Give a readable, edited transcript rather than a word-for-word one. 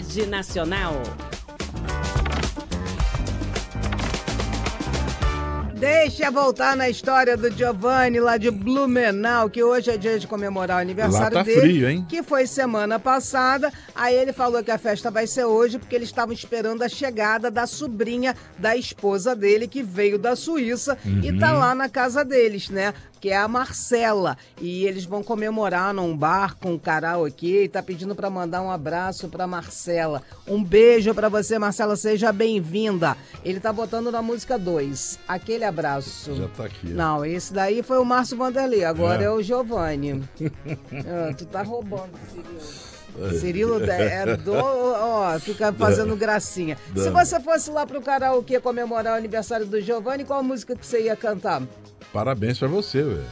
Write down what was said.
Rede Nacional. Deixa eu voltar na história do Giovanni lá de Blumenau, que hoje é dia de comemorar o aniversário lá tá dele, frio, hein? que foi semana passada. Aí ele falou que a festa vai ser hoje porque eles estavam esperando a chegada da sobrinha da esposa dele, que veio da Suíça e tá lá na casa deles, né? Que é a Marcela. E eles vão comemorar num bar com karaokê e tá pedindo pra mandar um abraço pra Marcela. Um beijo pra você, Marcela, seja bem-vinda. Ele tá botando na música 2. Aquele abraço. Já tá aqui. Não, esse daí foi o Márcio Vanderlei, agora é o Giovanni. Tu tá roubando, Cirilo. Cirilo fica fazendo gracinha. Se você fosse lá pro karaokê comemorar o aniversário do Giovanni, qual música que você ia cantar? Parabéns pra você, velho.